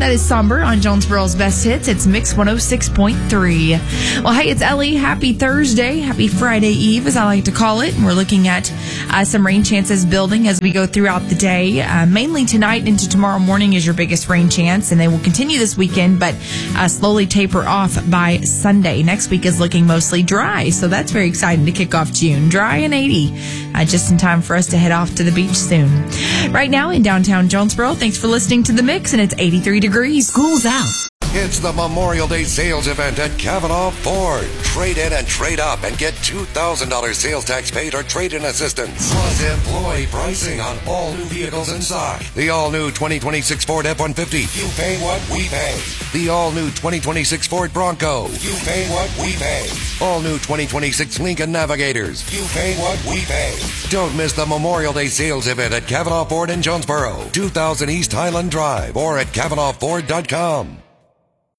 That is Somber on Jonesboro's Best Hits. It's Mix 106.3. Well, hey, it's Ellie. Happy Thursday. Happy Friday Eve, as I like to call it. And we're looking at some rain chances building as we go throughout the day. Mainly tonight into tomorrow morning is your biggest rain chance, and they will continue this weekend, but slowly taper off by Sunday. Next week is looking mostly dry, so that's very exciting to kick off June. Dry and 80, just in time for us to head off to the beach soon. Right now in downtown Jonesboro, thanks for listening to The Mix, and it's 83 degrees. School's out. It's the Memorial Day sales event at Cavanaugh Ford. Trade in and trade up and get $2,000 sales tax paid or trade-in assistance. Plus employee pricing on all new vehicles in stock. The all-new 2026 Ford F-150. You pay what we pay. The all-new 2026 Ford Bronco. You pay what we pay. All-new 2026 Lincoln Navigators. You pay what we pay. Don't miss the Memorial Day sales event at Cavanaugh Ford in Jonesboro, 2000 East Highland Drive, or at CavanaughFord.com.